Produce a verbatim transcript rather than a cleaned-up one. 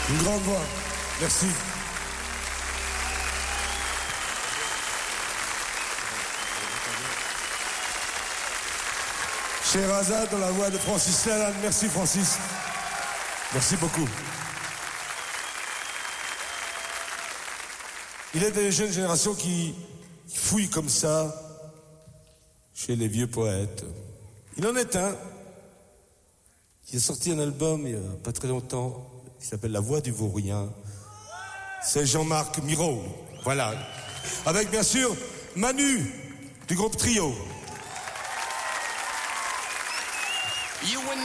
Une grande voix. Merci. Sherazade dans la voix de Francis Lalanne. Merci Francis. Merci beaucoup. Il est des jeunes générations qui fouillent comme ça chez les vieux poètes. Il en est un qui a sorti un album il n'y a pas très longtemps qui s'appelle La Voix du Vaurien. C'est Jean-Marc Mirault. Voilà. Avec bien sûr Manu du groupe Trio.